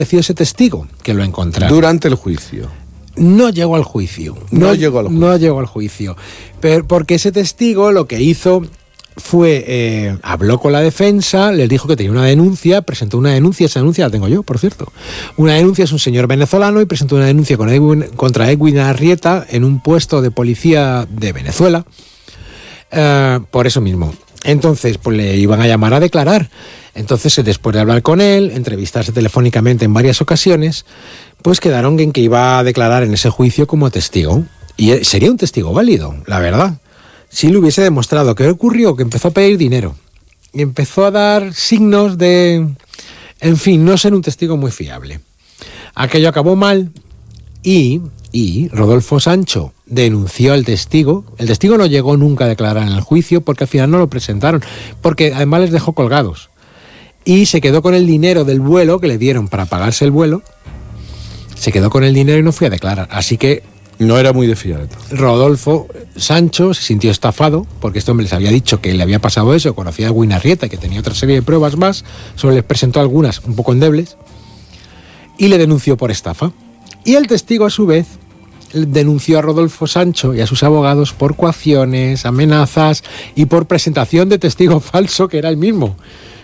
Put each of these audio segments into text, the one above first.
ese testigo que lo encontraron. Durante el juicio. No llegó al juicio. No llegó al juicio. Pero porque ese testigo lo que hizo fue, habló con la defensa, les dijo que tenía una denuncia, presentó una denuncia, esa denuncia la tengo yo, por cierto. Una denuncia, es un señor venezolano y presentó una denuncia contra Edwin Arrieta en un puesto de policía de Venezuela, por eso mismo. Entonces, pues le iban a llamar a declarar. Entonces, después de hablar con él, entrevistarse telefónicamente en varias ocasiones, pues quedaron en que iba a declarar en ese juicio como testigo. Y sería un testigo válido, la verdad. Si le hubiese demostrado que ocurrió, que empezó a pedir dinero y empezó a dar signos de, en fin, no ser un testigo muy fiable. Aquello acabó mal y Rodolfo Sancho denunció al testigo. El testigo no llegó nunca a declarar en el juicio porque al final no lo presentaron, porque además les dejó colgados. Y se quedó con el dinero del vuelo que le dieron para pagarse el vuelo. Se quedó con el dinero y no fue a declarar. Así que no era muy de fiar. Rodolfo Sancho se sintió estafado porque este hombre les había dicho que le había pasado eso, conocía a Edwin Arrieta, que tenía otra serie de pruebas más, solo les presentó algunas un poco endebles y le denunció por estafa. Y el testigo a su vez denunció a Rodolfo Sancho y a sus abogados por coacciones, amenazas y por presentación de testigo falso que era el mismo.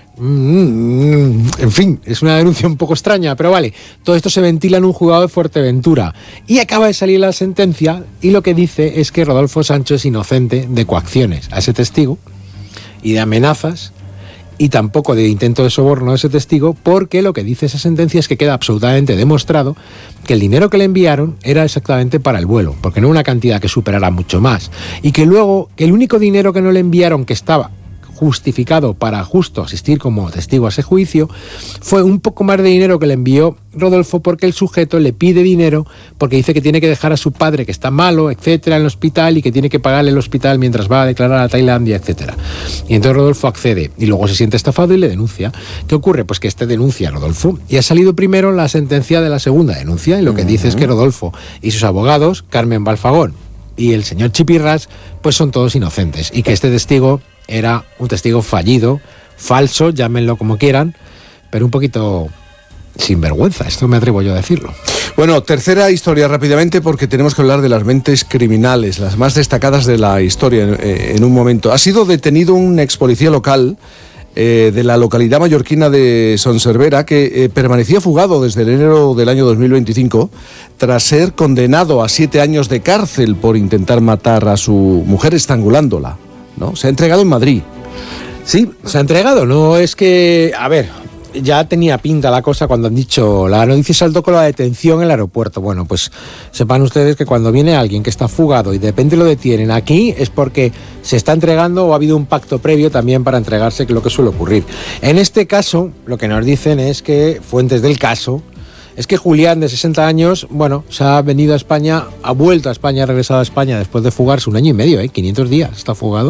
En fin, es una denuncia un poco extraña, pero vale, todo esto se ventila en un juzgado de Fuerteventura y acaba de salir la sentencia y lo que dice es que Rodolfo Sancho es inocente de coacciones a ese testigo y de amenazas y tampoco de intento de soborno a ese testigo, porque lo que dice esa sentencia es que queda absolutamente demostrado que el dinero que le enviaron era exactamente para el vuelo, porque no una cantidad que superara mucho más, y que luego el único dinero que no le enviaron, que estaba justificado para justo asistir como testigo a ese juicio, fue un poco más de dinero que le envió Rodolfo, porque el sujeto le pide dinero porque dice que tiene que dejar a su padre que está malo, etcétera, en el hospital y que tiene que pagarle el hospital mientras va a declarar a Tailandia, etcétera. Y entonces Rodolfo accede y luego se siente estafado y le denuncia. ¿Qué ocurre? Pues que denuncia a Rodolfo y ha salido primero la sentencia de la segunda denuncia y lo que dice es que Rodolfo y sus abogados, Carmen Balfagón y el señor Chipirras, pues son todos inocentes y que este testigo era un testigo fallido, falso, llámenlo como quieran, pero un poquito sinvergüenza, esto me atrevo yo a decirlo. Bueno, tercera historia rápidamente porque tenemos que hablar de las mentes criminales, las más destacadas de la historia en un momento. Ha sido detenido un ex policía local de la localidad mallorquina de Son Servera que permanecía fugado desde enero del año 2025 tras ser condenado a 7 años de cárcel por intentar matar a su mujer estrangulándola, ¿no? Se ha entregado en Madrid. Sí, se ha entregado, no es que... A ver, ya tenía pinta la cosa cuando han dicho la noticia saltó con la detención en el aeropuerto. Bueno, pues sepan ustedes que cuando viene alguien que está fugado y de repente lo detienen aquí es porque se está entregando o ha habido un pacto previo también para entregarse, que es lo que suele ocurrir. En este caso, lo que nos dicen es que fuentes del caso... Es que Julián, de 60 años, bueno, se ha venido a España, ha vuelto a España, ha regresado a España después de fugarse 1 año y medio, 500 días está fugado,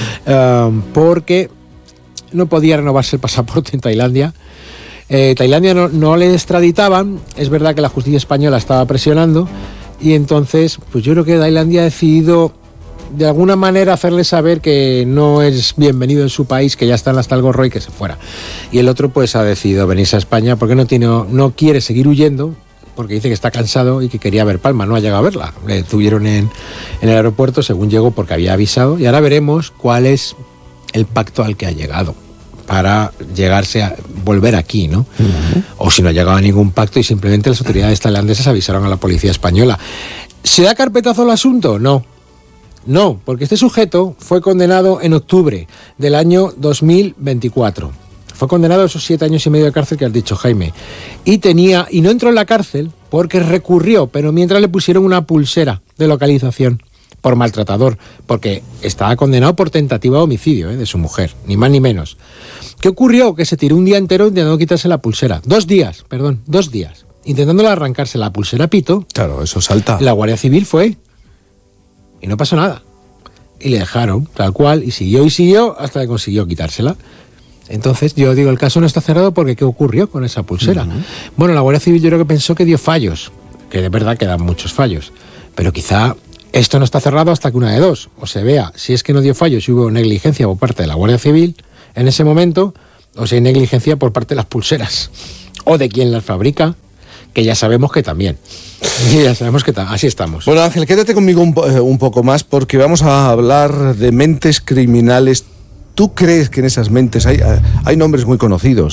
porque no podía renovarse el pasaporte en Tailandia. Tailandia no le extraditaban, es verdad que la justicia española estaba presionando, y entonces, pues yo creo que Tailandia ha decidido de alguna manera hacerle saber que no es bienvenido en su país, que ya están hasta el gorro y que se fuera. Y el otro pues ha decidido venirse a España porque no quiere seguir huyendo, porque dice que está cansado y que quería ver Palma, no ha llegado a verla. Le tuvieron en el aeropuerto según llegó porque había avisado y ahora veremos cuál es el pacto al que ha llegado para llegarse a volver aquí, ¿no? O si no ha llegado a ningún pacto y simplemente las autoridades tailandesas avisaron a la policía española. ¿Se da carpetazo al asunto? No, porque este sujeto fue condenado en octubre del año 2024. Fue condenado a esos 7 años y medio de cárcel que has dicho, Jaime. Y no entró en la cárcel porque recurrió, pero mientras le pusieron una pulsera de localización por maltratador, porque estaba condenado por tentativa de homicidio de su mujer, ni más ni menos. ¿Qué ocurrió? Que se tiró un día entero intentando quitarse la pulsera. 2 días, intentándole arrancarse la pulsera pito. Claro, eso salta. La Guardia Civil fue... Y no pasó nada. Y le dejaron, tal cual, y siguió hasta que consiguió quitársela. Entonces, yo digo, el caso no está cerrado porque ¿qué ocurrió con esa pulsera? Bueno, la Guardia Civil yo creo que pensó que dio fallos, que de verdad quedan muchos fallos. Pero quizá esto no está cerrado hasta que una de dos. O se vea si es que no dio fallos y hubo negligencia por parte de la Guardia Civil en ese momento, o si hay negligencia por parte de las pulseras. o de quién las fabrica, que ya sabemos que también. Ya sabemos que así estamos. Bueno, Ángel, quédate conmigo un poco más, porque vamos a hablar de mentes criminales. ¿Tú crees que en esas mentes hay nombres muy conocidos?